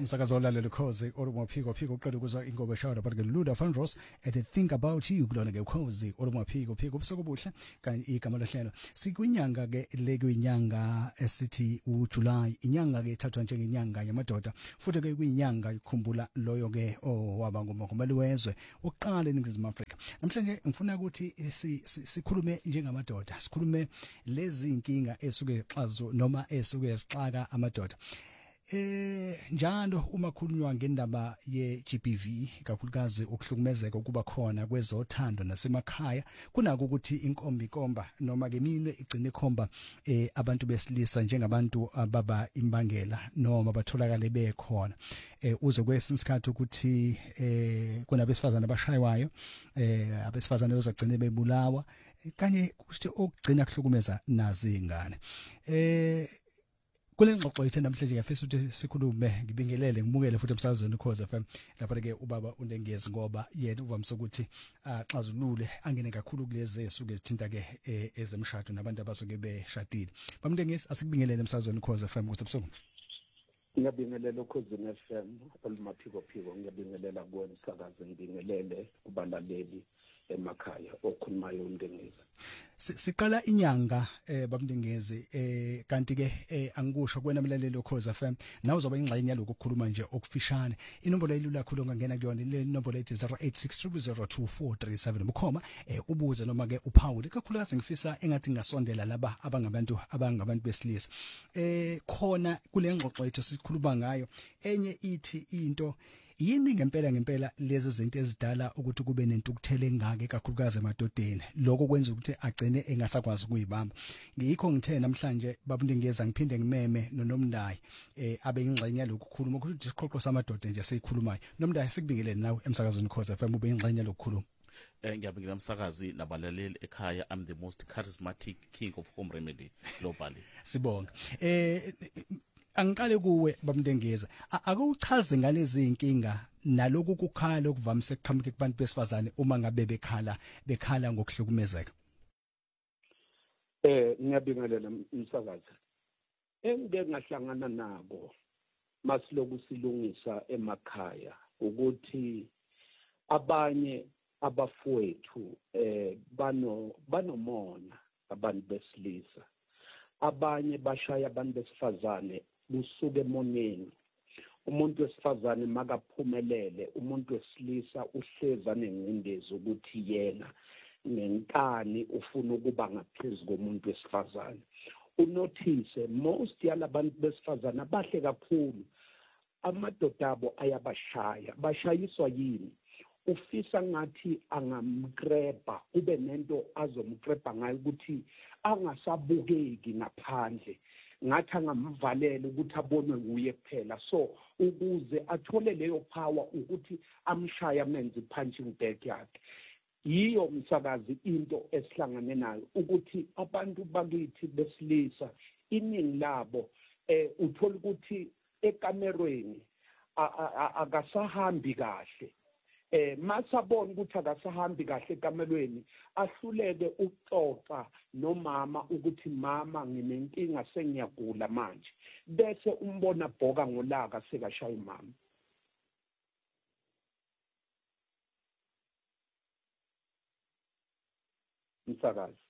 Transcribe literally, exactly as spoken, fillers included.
umsakazo olalela ukhozi olumaphiko phiko uqeda ukuzwa ingobe shawara but ke Luda Fundros at think about you kulona ke ukhozi olumaphiko phiko ubusuku buhle kanti igama lohlelo sikwinyanga ke lekwinyanga esithi uJuly inyanga ke ithathwa njengenyanga yamadoda futhi ke kwinyanga ikhumbula loyo ke owaba ngumongameli wezwe oqala eNingizimu Afrika namhlanje ngifuna ukuthi sikhulume njengamadoda sikhulume lezi inkinga esuke xazo noma esuke sixaka amadoda eh njalo uma khulunywa ngendaba ye G B V kakhulukazi ukuhlukumezeka kuba khona kwezothando nasemakhaya kunako ukuthi inkombi komba noma ke minwe igcine khomba eh abantu besilisa njengabantu ababa imbangela noma batholakala bekhona eh uzokwesinsikhathi ukuthi eh kunabesifazana abashaywayo eh abesifazana bezogcina bebulawa kanye ukuthi okugcina kuhlukumeza nazi ingane eh kule ngxoxo yethu namhlanje ngafisa ukuthi sikhulume ngibingelele ngimukele futhi emsakazweni Khoza F M lapha ke ubaba uNdengezi ngoba yena uvamisa ukuthi axazulule angene kakhulu kulezi esuke zithinta ke ezemshado nabantu abasoke beshadile bamndengezi asikubingelele emsakazweni Khoza F M ukuthi busuku ngiyabingelela ukhozini F M olumaphiko phiko ngiyabingelela kuwena umsakazi ngibingelele kubalaleli emakhaya okhulumayo uNdengezi siqala inyanga eh babundengezi eh kanti ke angikusho kuwena mlaleli Khoza F M nawe uzoba ingxenye yaloko ukukhuluma nje okufishane inombolo elula kakhulu ongangena kuyona le nombolo ethi zero eight six zero zero two four three seven bukhoma ubuze noma ke uphawule kakhulukazi ngifisa engathi ngasondela laba abangabantu abangabantu besilisa eh khona kule ngxoxo yethu sikhuluma ngayo enye ithi into yini ngempela ngempela lezi zinto ezidala ukuthi kube nentukuthele engake kakhulukazi emadodeni lokho kwenza ukuthi agcine engasakwazi ukuyibamba ngikho ngithe namhlanje babundengeza ngiphinde ngimeme noNomndayi eh abe ingxenye yalokhu khuluma ukuthi isiqoqo samadoda nje sikhulumayo Nomndayi sikubingelele nawe emsakazweni Khoza F M ube ingxenye yalokhu khuluma eh ngiyabingelela umsakazi nabalaleli ekhaya I'm the most charismatic king of home remedy globally sibonga eh angiqale kuwe babundengeza akuchaze ngalezi inkinga naloku kukhala okuvamise ukuqhamuka kubantu besifazane uma ngabe bekhala bekhala ngokuhlukumezeka eh ngiyabingelela umsakazi engike ngahlangana nabo masiloku silungisa emakhaya ukuthi abanye abafowethu eh bano banomona abantu besilisa abanye bashaya abantu besifazane busuke emoneni umuntu wesifazane makaphumelele umuntu wesilisa uhleza nengcindezi ukuthi yena nenkani ufuna ukuba ngaphezulu komuntu wesifazane unotice most yalabantu besifazane abahle kakhulu amadoda abo ayabashaya bashayiswa yini ufisa ngathi angamgreba kube nento azomgreba ngayo ukuthi angasabukeki ngaphandle ngathi angamvalela ukuthi abonwe nguye kuphela so ukuze athole leyo power ukuthi amshaya amenze punching bag yakhe yiyo umsakazi into esihlangane nayo ukuthi abantu bakithi besilisa iningi labo eh uthola ukuthi ekamerweni akasahambi kahle eh masabona ukuthi akasahambi kahle ekamelweni ahluleke ukuxoxa nomama ukuthi mama nginenkinga sengiyagula manje bese umbona bhoka ngolaka sekashaya imama umsakazi